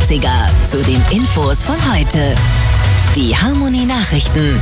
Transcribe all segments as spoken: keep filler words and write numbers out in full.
neunziger zu den Infos von heute. Die Harmony Nachrichten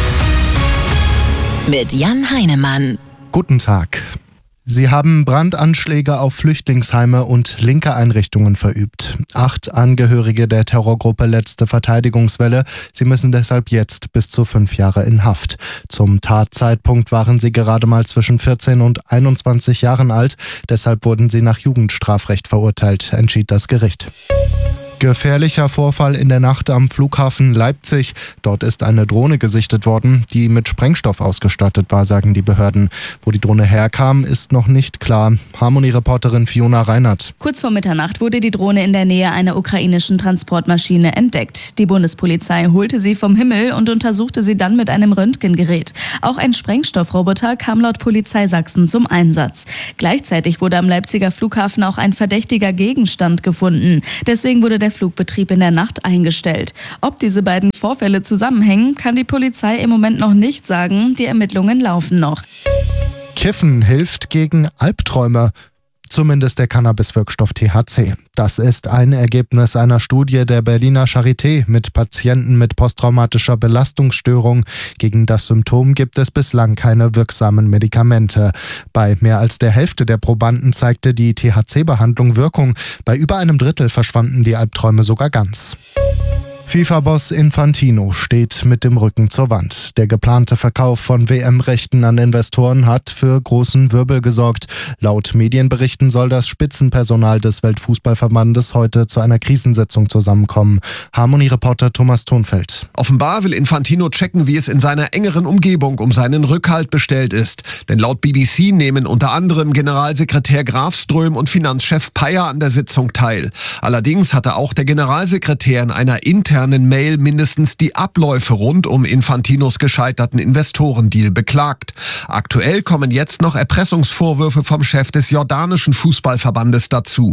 mit Jan Heinemann. Guten Tag. Sie haben Brandanschläge auf Flüchtlingsheime und linke Einrichtungen verübt. Acht Angehörige der Terrorgruppe Letzte Verteidigungswelle. Sie müssen deshalb jetzt bis zu fünf Jahre in Haft. Zum Tatzeitpunkt waren sie gerade mal zwischen vierzehn und einundzwanzig Jahren alt. Deshalb wurden sie nach Jugendstrafrecht verurteilt, entschied das Gericht. Gefährlicher Vorfall in der Nacht am Flughafen Leipzig. Dort ist eine Drohne gesichtet worden, die mit Sprengstoff ausgestattet war, sagen die Behörden. Wo die Drohne herkam, ist noch nicht klar. Harmony-Reporterin Fiona Reinhardt. Kurz vor Mitternacht wurde die Drohne in der Nähe einer ukrainischen Transportmaschine entdeckt. Die Bundespolizei holte sie vom Himmel und untersuchte sie dann mit einem Röntgengerät. Auch ein Sprengstoffroboter kam laut Polizei Sachsen zum Einsatz. Gleichzeitig wurde am Leipziger Flughafen auch ein verdächtiger Gegenstand gefunden. Deswegen wurde der Flugbetrieb in der Nacht eingestellt. Ob diese beiden Vorfälle zusammenhängen, kann die Polizei im Moment noch nicht sagen. Die Ermittlungen laufen noch. Kiffen hilft gegen Albträume. Zumindest der Cannabis-Wirkstoff T H C. Das ist ein Ergebnis einer Studie der Berliner Charité mit Patienten mit posttraumatischer Belastungsstörung. Gegen das Symptom gibt es bislang keine wirksamen Medikamente. Bei mehr als der Hälfte der Probanden zeigte die T H C-Behandlung Wirkung. Bei über einem Drittel verschwanden die Albträume sogar ganz. FIFA-Boss Infantino steht mit dem Rücken zur Wand. Der geplante Verkauf von W M-Rechten an Investoren hat für großen Wirbel gesorgt. Laut Medienberichten soll das Spitzenpersonal des Weltfußballverbandes heute zu einer Krisensitzung zusammenkommen. Harmony-Reporter Thomas Thonfeld. Offenbar will Infantino checken, wie es in seiner engeren Umgebung um seinen Rückhalt bestellt ist. Denn laut B B C nehmen unter anderem Generalsekretär Grafström und Finanzchef Payer an der Sitzung teil. Allerdings hatte auch der Generalsekretär in einer internen Mail mindestens die Abläufe rund um Infantinos gescheiterten Investorendeal beklagt. Aktuell kommen jetzt noch Erpressungsvorwürfe vom Chef des jordanischen Fußballverbandes dazu.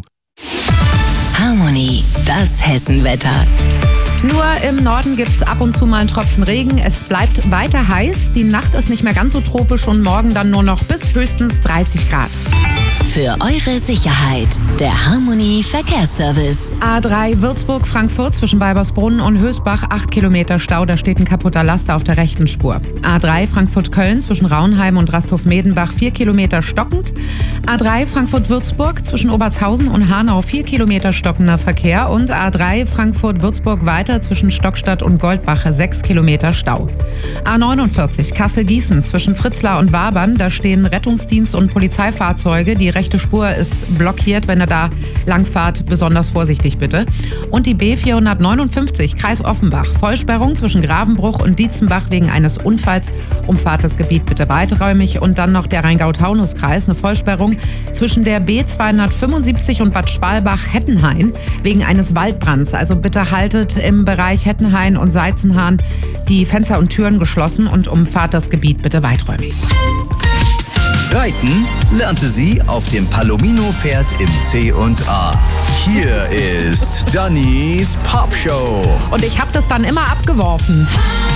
Harmony, das Hessenwetter. Nur im Norden gibt's ab und zu mal einen Tropfen Regen. Es bleibt weiter heiß. Die Nacht ist nicht mehr ganz so tropisch und morgen dann nur noch bis höchstens dreißig Grad. Für eure Sicherheit, der Harmony Verkehrsservice. A drei Würzburg-Frankfurt zwischen Weibersbrunn und Hösbach, acht Kilometer Stau, da steht ein kaputter Laster auf der rechten Spur. A drei Frankfurt-Köln zwischen Raunheim und Rasthof-Medenbach, vier Kilometer stockend. A drei Frankfurt-Würzburg zwischen Obertshausen und Hanau, vier Kilometer stockender Verkehr. Und A drei Frankfurt-Würzburg weiter zwischen Stockstadt und Goldbach, sechs Kilometer Stau. A neunundvierzig Kassel-Gießen zwischen Fritzlar und Wabern, da stehen Rettungsdienst- und Polizeifahrzeuge. Die rechte Spur ist blockiert, wenn ihr da langfahrt, besonders vorsichtig bitte. Und die B vierhundertneunundfünfzig Kreis Offenbach, Vollsperrung zwischen Gravenbruch und Dietzenbach wegen eines Unfalls. Umfahrt das Gebiet bitte weiträumig. Und dann noch der Rheingau-Taunus-Kreis, eine Vollsperrung zwischen der B zweihundertfünfundsiebzig und Bad Schwalbach-Hettenhain wegen eines Waldbrands. Also bitte haltet im Bereich Hettenhain und Seizenhahn die Fenster und Türen geschlossen und umfahrt das Gebiet bitte weiträumig. Reiten lernte sie auf dem Palomino-Pferd im C und A. Hier ist Dannys Popshow. Und ich habe das dann immer abgeworfen.